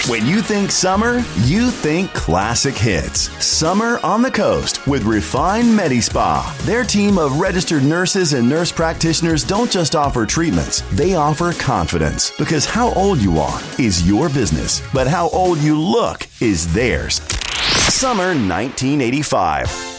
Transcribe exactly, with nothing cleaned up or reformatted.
When you think summer, you think classic hits. Summer on the Coast with Refine Medi-Spa. Their team of registered nurses and nurse practitioners don't just offer treatments, they offer confidence. Because how old you are is your business, but how old you look is theirs. Summer nineteen eighty-five.